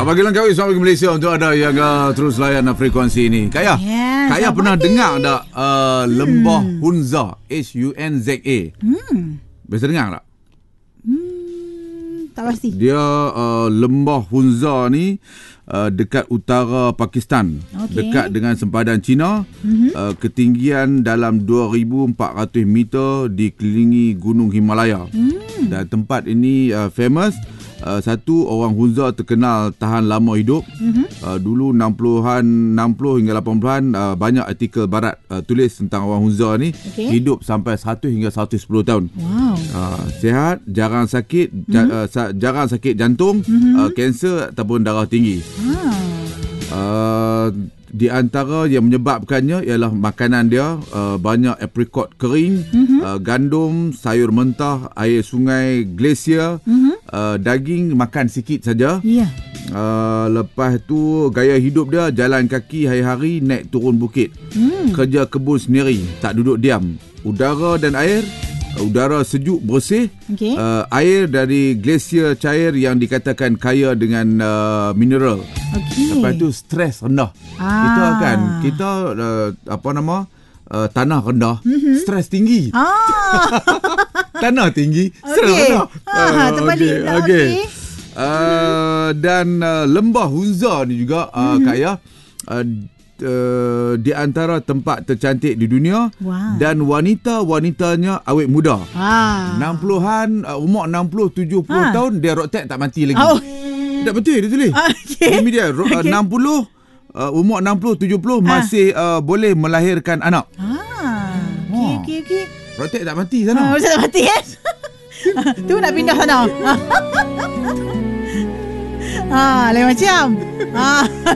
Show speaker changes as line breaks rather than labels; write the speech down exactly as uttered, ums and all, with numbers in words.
Bagi Langkawi, selamat bagi Malaysia untuk ada yang uh, terus layan uh, frekuensi ini. Kak Yah,
yes,
Kak Yah pernah
pagi.
dengar tak uh, lembah
Hmm.
Hunza, H U N Z A?
Hmm.
Biasa dengar tak?
Hmm. Tak pasti.
Dia uh, lembah Hunza ni uh, dekat utara Pakistan,
Okey.
dekat dengan sempadan China.
Mm-hmm.
Uh, ketinggian dalam dua ribu empat ratus meter dikelilingi Gunung Himalaya.
Hmm.
Dan tempat ini uh, famous. Uh, satu, orang Hunza terkenal tahan lama hidup.
Mm-hmm.
Uh, dulu enam puluhan, enam puluh hingga lapan puluhan uh, banyak artikel barat uh, tulis tentang orang Hunza ni
Okey.
hidup sampai seratus hingga seratus sepuluh tahun.
Wow.
Uh, sihat, jarang sakit, mm-hmm. ja, uh, sa- jarang sakit jantung,
Mm-hmm.
uh, kanser ataupun darah tinggi.
Ah.
Uh, di antara yang menyebabkannya ialah makanan dia, uh, banyak aprikot kering,
Mm-hmm.
uh, gandum, sayur mentah, air sungai, glasier,
Mm-hmm.
uh, daging makan sikit saja.
Ya. Yeah.
Uh, lepas tu gaya hidup dia jalan kaki hari-hari, naik turun bukit,
Hmm.
kerja kebun sendiri, tak duduk diam. Udara dan air, udara sejuk bersih,
Okey.
uh, air dari glasier cair yang dikatakan kaya dengan uh, mineral.
Okey.
Lepas tu stres rendah.
Ah.
Kita kan kita uh, apa nama uh, tanah rendah,
Mhm.
stres tinggi.
Ah.
Tanah tinggi, stres
Okey.
rendah.
Ah, terbalik
okey,
pula.
okey.
Okey.
Uh, dan uh, lembah Hunza ni juga uh,
Mhm.
Kak Yah, uh, uh, di antara tempat tercantik di dunia.
Wow.
Dan wanita-wanitanya awet muda.
Ah.
enam puluhan, uh, umur enam puluh tujuh puluh
Ah.
tahun dia rotek tak mati lagi.
Oh.
Tak betul dia tulis.
Ah, okey.
Ini dia ro- uh,
Okey.
enam puluh uh, umur enam puluh tujuh puluh
Ah.
masih uh, boleh melahirkan anak.
Ah. Okey,
Wah.
okey, okey.
Rotek tak mati
Ah,
sana.
macam tak mati kan? Tu nak pindah sana. Ah, lain macam. Ah.